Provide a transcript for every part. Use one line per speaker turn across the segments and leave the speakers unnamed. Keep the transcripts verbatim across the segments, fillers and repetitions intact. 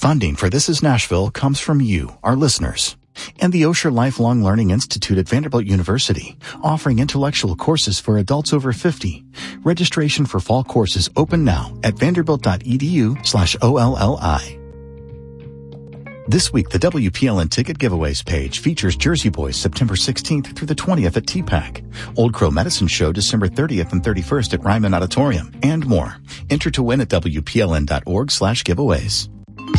Funding for This Is Nashville comes from you, our listeners, and the Osher Lifelong Learning Institute at Vanderbilt University, offering intellectual courses for adults over fifty. Registration for fall courses open now at vanderbilt.edu slash OLLI. This week, the W P L N Ticket Giveaways page features Jersey Boys September sixteenth through the twentieth at T PAC, Old Crow Medicine Show December thirtieth and thirty-first at Ryman Auditorium, and more. Enter to win at W P L N dot org slash giveaways.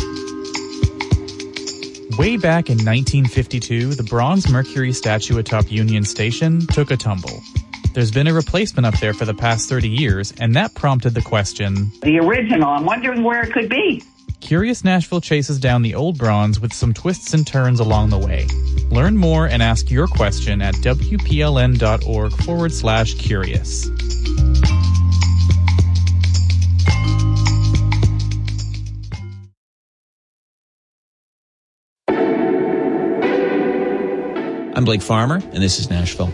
Way back in nineteen fifty-two, the bronze Mercury statue atop Union Station took a tumble. There's been a replacement up there for the past thirty years, and that prompted the question,
the original, I'm wondering where it could be.
Curious Nashville chases down the old bronze with some twists and turns along the way. Learn more and ask your question at WPLN.org forward slash curious.
I'm Blake Farmer, and this is Nashville.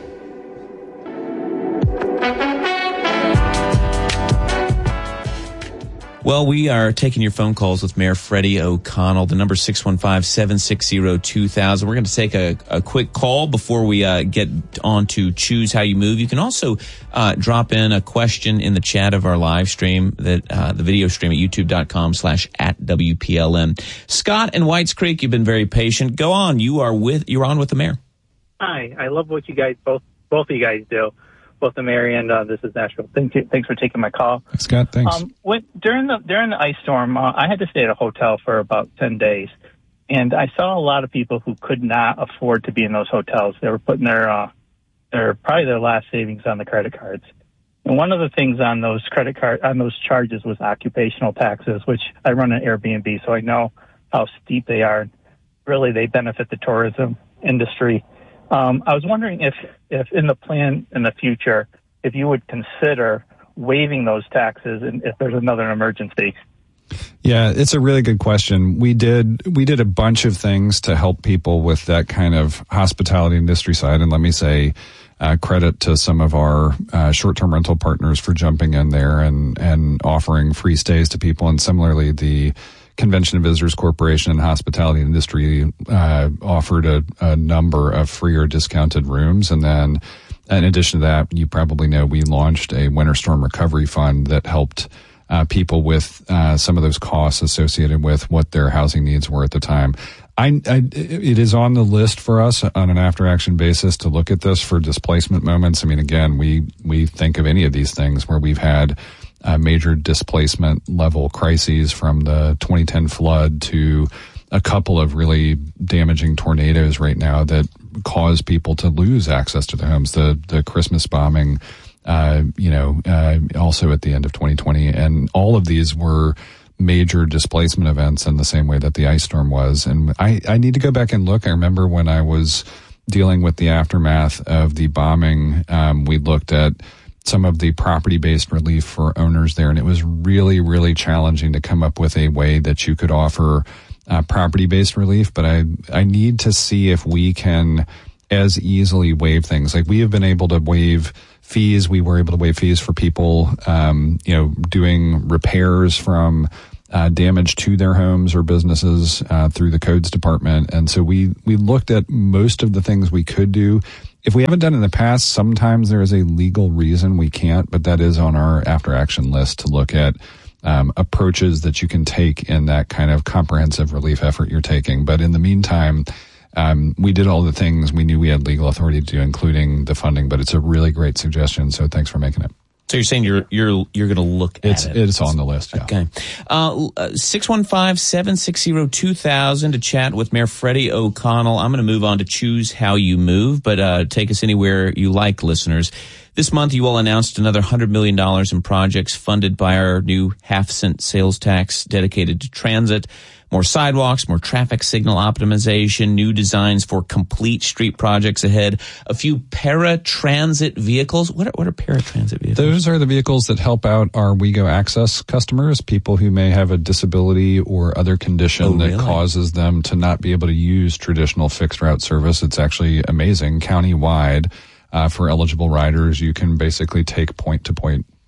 Well, we are taking your phone calls with Mayor Freddie O'Connell. The number six one five, seven six zero, two thousand. We're going to take a, a quick call before we uh, get on to Choose How You Move. You can also uh, drop in a question in the chat of our live stream, that uh, the video stream at youtube.com slash at WPLN. Scott in Whites Creek, you've been very patient. Go on. You are with, you're on with the mayor.
Hi. I love what you guys, both, both of you guys do. Both the mayor and uh, This Is Nashville. Thank you, thanks for taking my call.
Scott, thanks.
Um, when, during the during the ice storm, uh, I had to stay at a hotel for about ten days, and I saw a lot of people who could not afford to be in those hotels. They were putting their uh, their probably their last savings on the credit cards. And one of the things on those credit card on those charges was occupational taxes, which I run an Airbnb, so I know how steep they are. Really, they benefit the tourism industry. Um, I was wondering if, if in the plan in the future, if you would consider waiving those taxes and if there's another emergency.
Yeah, it's a really good question. We did we did a bunch of things to help people with that kind of hospitality industry side. And let me say uh, credit to some of our uh, short-term rental partners for jumping in there and, and offering free stays to people. And similarly, the Convention and Visitors Corporation and hospitality industry uh, offered a, a number of free or discounted rooms. And then in addition to that, you probably know we launched a winter storm recovery fund that helped uh, people with uh, some of those costs associated with what their housing needs were at the time. I, I, it is on the list for us on an after-action basis to look at this for displacement moments. I mean, again, we, we think of any of these things where we've had Uh, major displacement level crises, from the twenty ten flood to a couple of really damaging tornadoes right now that cause people to lose access to their homes. The the Christmas bombing, uh, you know, uh, also at the end of twenty twenty, and all of these were major displacement events in the same way that the ice storm was. And I, I need to go back and look. I remember when I was dealing with the aftermath of the bombing, um, we looked at some of the property-based relief for owners there, and it was really, really challenging to come up with a way that you could offer uh, property-based relief. But I, I need to see if we can as easily waive things. Like, we have been able to waive fees. We were able to waive fees for people, um, you know, doing repairs from uh, damage to their homes or businesses uh, through the codes department. And so we, we looked at most of the things we could do. If we haven't done it in the past, sometimes there is a legal reason we can't, but that is on our after-action list to look at um, approaches that you can take in that kind of comprehensive relief effort you're taking. But in the meantime, um, we did all the things we knew we had legal authority to do, including the funding. But it's a really great suggestion, so thanks for making it.
So you're saying you're you're you're going to look at
it's,
it?
It's on the list, yeah.
Okay. Uh, six one five, seven six zero, two thousand to chat with Mayor Freddie O'Connell. I'm going to move on to Choose How You Move, but uh, take us anywhere you like, listeners. This month, you all announced another one hundred million dollars in projects funded by our new half-cent sales tax dedicated to transit. More sidewalks, more traffic signal optimization, new designs for complete street projects ahead, a few paratransit vehicles. What are, what are paratransit vehicles?
Those are the vehicles that help out our WeGo Access customers, people who may have a disability or other condition
oh,
that
really?
causes them to not be able to use traditional fixed route service. It's actually amazing. County-wide, uh, for eligible riders, you can basically take point-to-point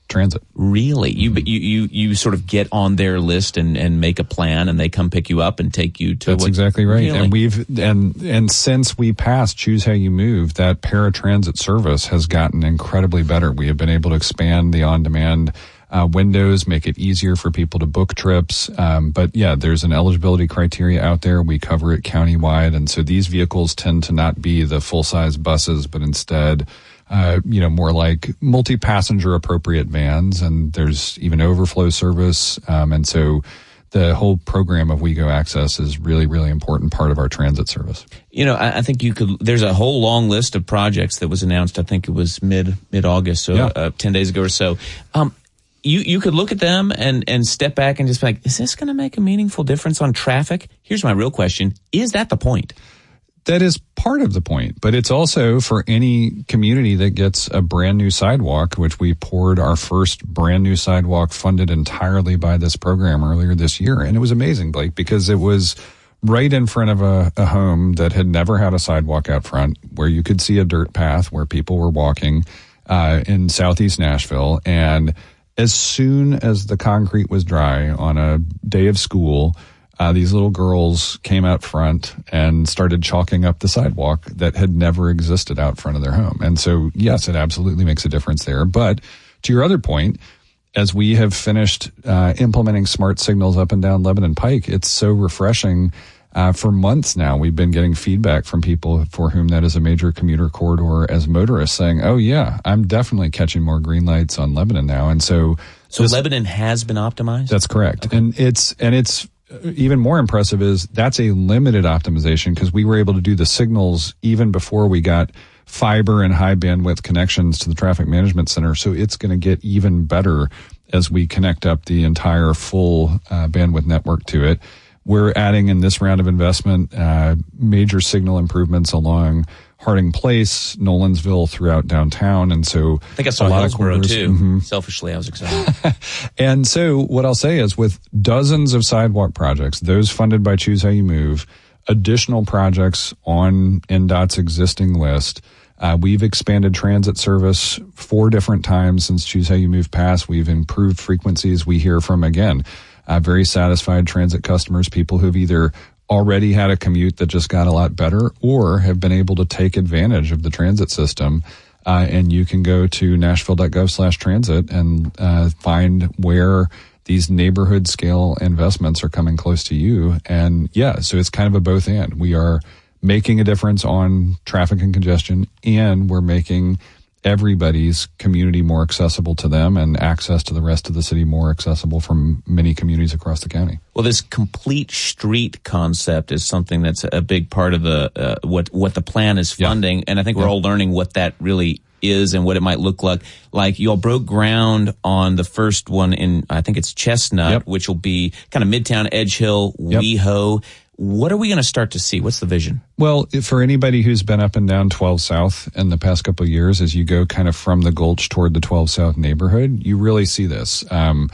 transit.
Really? You, you, you, you sort of get on their list and, and make a plan, and they come pick you up and take you to
That's
what,
exactly right.
Really?
And we've, and, and since we passed Choose How You Move, that paratransit service has gotten incredibly better. We have been able to expand the on-demand uh, windows, make it easier for people to book trips. Um, but yeah, there's an eligibility criteria out there. We cover it countywide. And so these vehicles tend to not be the full-size buses, but instead, Uh, you know, more like multi-passenger appropriate vans, and there's even overflow service. Um, and so the whole program of WeGo Access is really, really important part of our transit service.
You know, I, I think you could, there's a whole long list of projects that was announced. I think it was mid, mid-August, so
yeah.
uh, ten days ago or so. Um, you, you could look at them and, and step back and just be like, is this going to make a meaningful difference on traffic? Here's my real question. Is that the point?
That is part of the point, but it's also for any community that gets a brand new sidewalk, which we poured our first brand new sidewalk funded entirely by this program earlier this year. And it was amazing, Blake, because it was right in front of a, a home that had never had a sidewalk out front, where you could see a dirt path where people were walking uh, in Southeast Nashville. And as soon as the concrete was dry on a day of school, Uh, these little girls came out front and started chalking up the sidewalk that had never existed out front of their home. And so, yes, it absolutely makes a difference there. But to your other point, as we have finished uh, implementing smart signals up and down Lebanon Pike, it's so refreshing. Uh, for months now, we've been getting feedback from people for whom that is a major commuter corridor as motorists saying, oh, yeah, I'm definitely catching more green lights on Lebanon now. And so,
so
this,
Lebanon has been optimized?
That's correct. Okay. And it's, and it's, even more impressive is that's a limited optimization, because we were able to do the signals even before we got fiber and high bandwidth connections to the traffic management center. So it's going to get even better as we connect up the entire full uh, bandwidth network to it. We're adding in this round of investment uh, major signal improvements along Harding Place, Nolensville, throughout downtown. And so
I think I saw
a lot
Hillsborough
of
too.
Mm-hmm.
Selfishly, I was excited.
And so what I'll say is, with dozens of sidewalk projects, those funded by Choose How You Move, additional projects on N D O T's existing list, uh, we've expanded transit service four different times since Choose How You Move passed. We've improved frequencies. We hear from, again, uh, very satisfied transit customers, people who've either already had a commute that just got a lot better, or have been able to take advantage of the transit system. Uh, and you can go to nashville.gov slash transit and uh, find where these neighborhood scale investments are coming close to you. And yeah, so it's kind of a both and. We are making a difference on traffic and congestion, and we're making everybody's community more accessible to them, and access to the rest of the city more accessible from many communities across the county.
Well, this complete street concept is something that's a big part of the uh, what what the plan is funding, yeah. and I think we're yeah. all learning what that really is and what it might look like. Like, you all broke ground on the first one in, I think it's Chestnut, yep. which will be kind of Midtown, Edge Hill, yep. WeHo. What are we going to start to see? What's the vision?
Well, for anybody who's been up and down twelve South in the past couple of years, as you go kind of from the Gulch toward the twelve South neighborhood, you really see this. Um,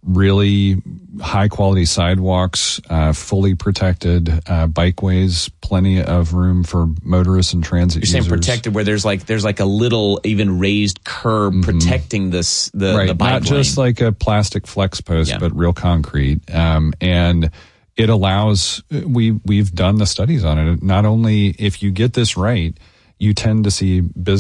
really high quality sidewalks, uh, fully protected, uh, bikeways, plenty of room for motorists and transit
users. You're saying
users.
Protected, where there's like, there's like a little even raised curb mm-hmm. protecting this, the,
right.
the bike
Not
lane.
Just like a plastic flex post, yeah. but real concrete. Um, and it allows, we, we've done the studies on it. Not only if you get this right, you tend to see business